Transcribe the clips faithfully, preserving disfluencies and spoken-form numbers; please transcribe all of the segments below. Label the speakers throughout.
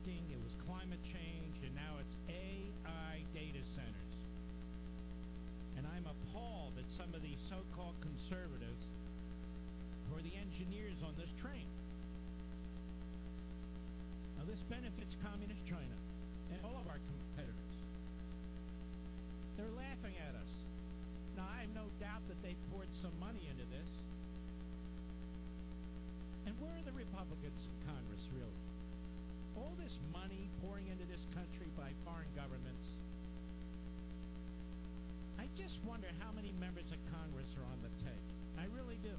Speaker 1: shifting, it was climate change, and now it's A I data centers. And I'm appalled at some of these so-called conservatives who are the engineers on this train. Now, this benefits communist China and all of our competitors. They're laughing at us. Now, I have no doubt that they poured some money into this. And where are the Republicans in Congress, really? All this money pouring into this country by foreign governments. I just wonder how many members of Congress are on the take. I really do.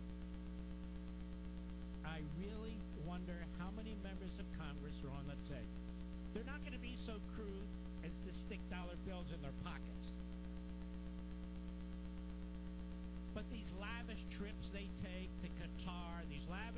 Speaker 1: I really wonder how many members of Congress are on the take. They're not going to be so crude as to stick dollar bills in their pockets. But these lavish trips they take to Qatar, these lavish